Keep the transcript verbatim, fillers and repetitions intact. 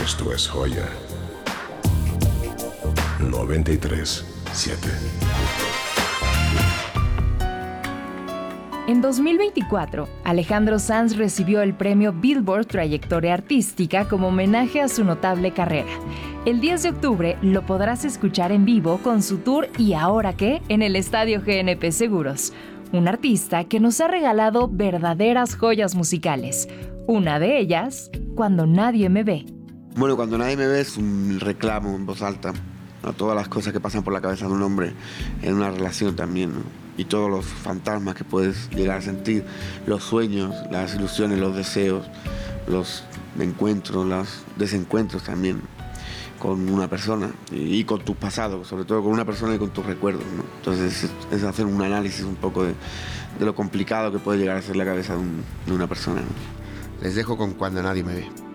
Esto es Joya noventa y tres siete. En dos mil veinticuatro, Alejandro Sanz recibió el premio Billboard Trayectoria Artística como homenaje a su notable carrera. El diez de octubre lo podrás escuchar en vivo con su tour ¿Y ahora qué? En el Estadio G N P Seguros. Un artista que nos ha regalado verdaderas joyas musicales. Una de ellas, Cuando nadie me ve. Bueno, Cuando nadie me ve es un reclamo en voz alta a todas las cosas que pasan por la cabeza de un hombre en una relación también, ¿no? Y todos los fantasmas que puedes llegar a sentir, los sueños, las ilusiones, los deseos, los encuentros, los desencuentros también con una persona y, y con tus pasados, sobre todo con una persona y con tus recuerdos, ¿no? Entonces es, es hacer un análisis un poco de, de lo complicado que puede llegar a ser la cabeza de, un, de una persona, ¿no? Les dejo con Cuando nadie me ve.